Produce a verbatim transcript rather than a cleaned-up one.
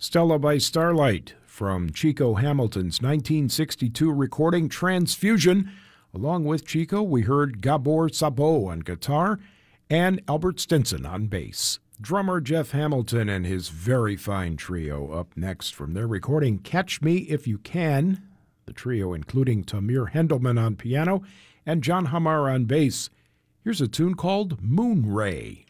Stella by Starlight from Chico Hamilton's nineteen sixty-two recording Transfusion. Along with Chico, we heard Gabor Szabo on guitar and Albert Stinson on bass. Drummer Jeff Hamilton and his very fine trio up next from their recording Catch Me If You Can. The trio including Tamir Hendelman on piano and John Hamar on bass. Here's a tune called Moon Ray.